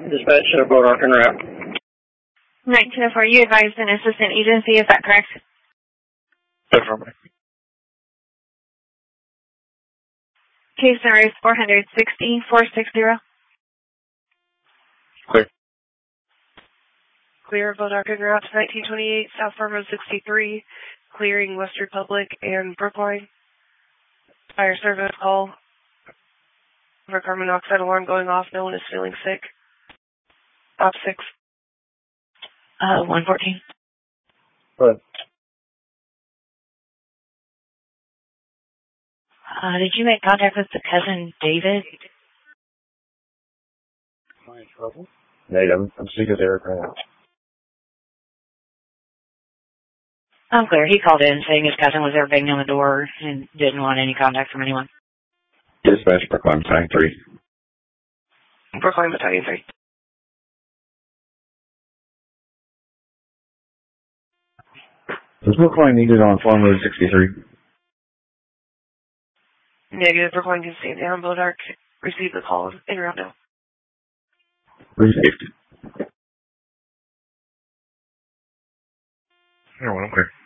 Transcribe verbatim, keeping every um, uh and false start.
Dispatch to Boat Ark en route. nineteen oh four, you advised an assistant agency, is that correct? Definitely. Case number is four six zero, four six zero. Clear. Clear, Boat Ark en route to nineteen twenty-eight, South Farm sixty-three, clearing West Republic and Brookline. Fire service call for carbon monoxide alarm going off. No one is feeling sick. Op six. Uh, one fourteen. Good. Uh, did you make contact with the cousin David? Am I in trouble? Nate, I'm, I'm speaking to Eric right now. I'm clear. He called in saying his cousin was there banging on the door and didn't want any contact from anyone. Dispatch, Brookline, Battalion three. Brookline, Battalion three. Is Brookline needed on Farm Road sixty-three? Negative, Brookline can stand down. Boat Ark receive the call en route now. Received. Everyone, I'm clear.